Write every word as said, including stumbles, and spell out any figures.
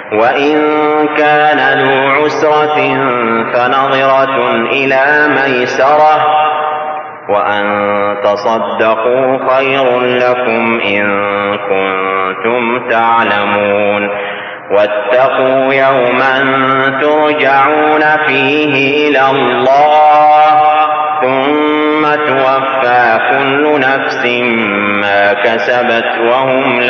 وإن كان ذو عسرة فنظرة إلى ميسرة وأن تصدقوا خير لكم إن كنتم تعلمون واتقوا يوما ترجعون فيه إلى الله ثم توفى كل نفس ما كسبت وهم